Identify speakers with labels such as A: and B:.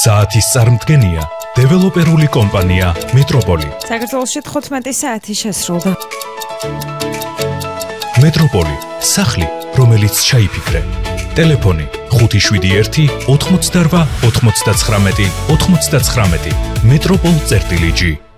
A: საათის წარმდგენია დეველოპერული კომპანია მეტროპოლი.
B: საქართველოში 15 საათი შესრულდა.
A: მეტროპოლი, სახლი, რომელიც ჩაიფიქრე. ტელეფონი 571 88 99 99. მეტროპოლ.gi